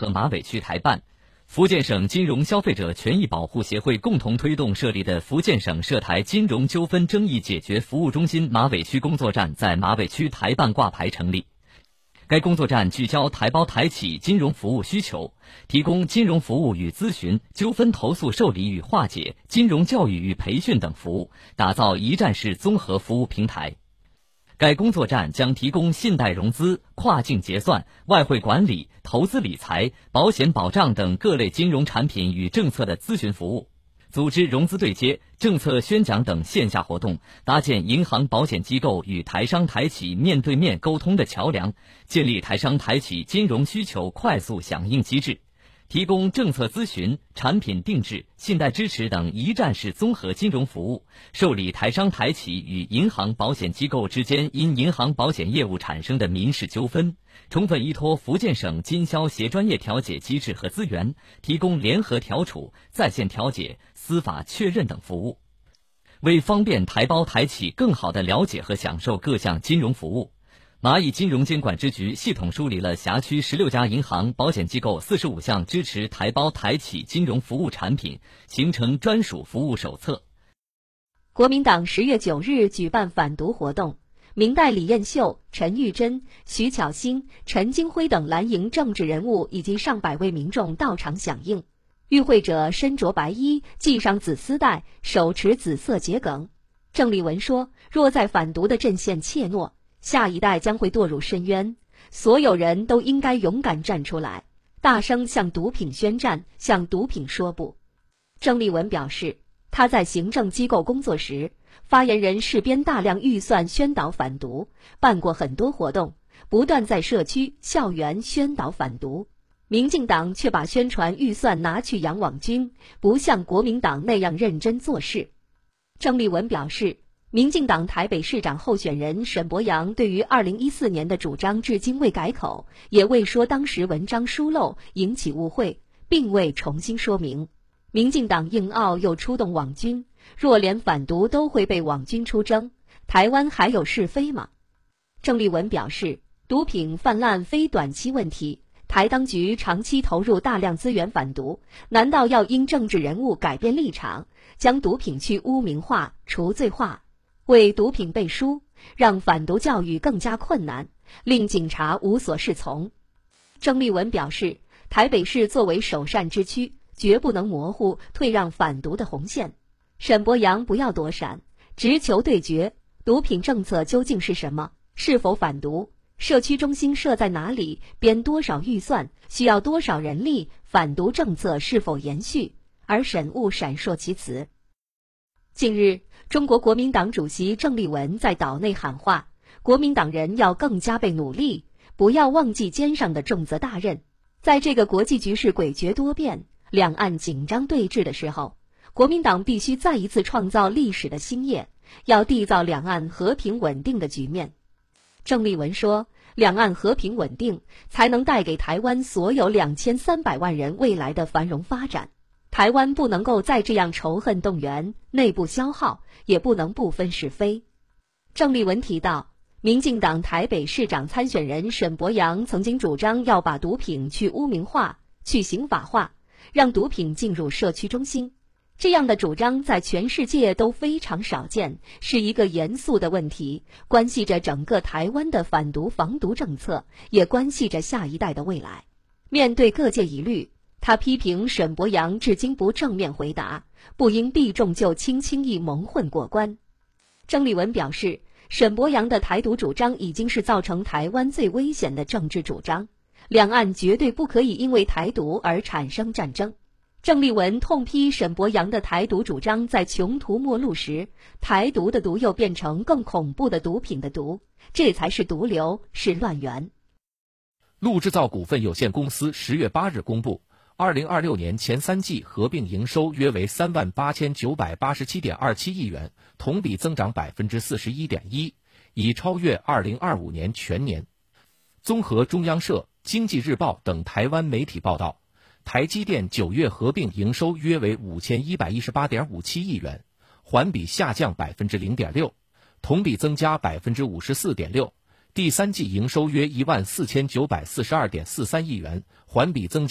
和马尾区台办、福建省金融消费者权益保护协会共同推动设立的福建省涉台金融纠纷争议解决服务中心马尾区工作站在马尾区台办挂牌成立。该工作站聚焦台胞台企金融服务需求，提供金融服务与咨询、纠纷投诉受理与化解、金融教育与培训等服务，打造一站式综合服务平台。该工作站将提供信贷融资、跨境结算、外汇管理、投资理财、保险保障等各类金融产品与政策的咨询服务，组织融资对接、政策宣讲等线下活动，搭建银行保险机构与台商台企面对面沟通的桥梁，建立台商台企金融需求快速响应机制，提供政策咨询、产品定制、信贷支持等一站式综合金融服务，受理台商台企与银行保险机构之间因银行保险业务产生的民事纠纷，充分依托福建省经销协专业调解机制和资源，提供联合调处、在线调解、司法确认等服务。为方便台胞台企更好地了解和享受各项金融服务，蚂蚁金融监管支局系统梳理了辖区16家银行、保险机构45项支持台胞台企金融服务产品，形成专属服务手册。 国民党10月9日举办反毒活动，明代李彦秀、陈玉珍、徐巧芯、陈金辉等蓝营政治人物以及上百位民众到场响应。与会者身着白衣，系上紫丝带，手持紫色桔梗。郑丽文说，若在反毒的阵线怯懦，下一代将会堕入深渊，所有人都应该勇敢站出来，大声向毒品宣战，向毒品说不。郑丽文表示，他在行政机构工作时，发言人事编大量预算宣导反毒，办过很多活动，不断在社区、校园宣导反毒。民进党却把宣传预算拿去养网军，不像国民党那样认真做事。郑丽文表示，民进党台北市长候选人沈伯洋对于2014年的主张至今未改口，也未说当时文章疏漏引起误会，并未重新说明。民进党硬拗又出动网军，若连反毒都会被网军出征，台湾还有是非吗？郑丽文表示，毒品泛滥非短期问题，台当局长期投入大量资源反毒，难道要因政治人物改变立场，将毒品去污名化、除罪化，为毒品背书，让反毒教育更加困难，令警察无所适从？郑丽文表示，台北市作为首善之区，绝不能模糊退让反毒的红线。沈伯洋不要躲闪，直球对决，毒品政策究竟是什么？是否反毒？社区中心设在哪里？编多少预算？需要多少人力？反毒政策是否延续？而沈勿闪烁其词。近日，中国国民党主席郑丽文在岛内喊话，国民党人要更加倍努力，不要忘记肩上的重责大任。在这个国际局势诡谲多变、两岸紧张对峙的时候，国民党必须再一次创造历史的新业，要缔造两岸和平稳定的局面。郑丽文说，两岸和平稳定才能带给台湾所有2300万人未来的繁荣发展。台湾不能够再这样仇恨动员、内部消耗，也不能不分是非。郑丽文提到，民进党台北市长参选人沈伯洋曾经主张要把毒品去污名化、去刑法化，让毒品进入社区中心。这样的主张在全世界都非常少见，是一个严肃的问题，关系着整个台湾的反毒防毒政策，也关系着下一代的未来。面对各界疑虑，他批评沈伯洋至今不正面回答，不应避重就轻，轻易蒙混过关。郑丽文表示，沈伯洋的台独主张已经是造成台湾最危险的政治主张，两岸绝对不可以因为台独而产生战争。郑丽文痛批沈伯洋的台独主张在穷途末路时，台独的毒又变成更恐怖的毒品的毒，这才是毒瘤，是乱源。 陆制造股份有限公司10月8日公布，2026年前3季合并营收约为38987.27亿元，同比增长41.1%，已超越2025年全年。综合中央社、经济日报等台湾媒体报道，台积电9月合并营收约为5118.57亿元，环比下降0.6%，同比增加54.6%。第三季营收约14942.43亿元，环比增加